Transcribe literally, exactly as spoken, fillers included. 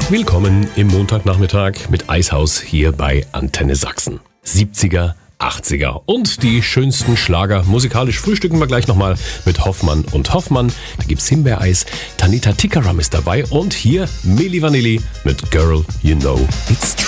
Willkommen im Montagnachmittag mit Eishaus hier bei Antenne Sachsen. siebziger, achtziger und die schönsten Schlager. Musikalisch frühstücken wir gleich nochmal mit Hoffmann und Hoffmann. Da gibt's Himbeereis, Tanita Tikaram ist dabei und hier Milli Vanilli mit Girl, You Know It's True.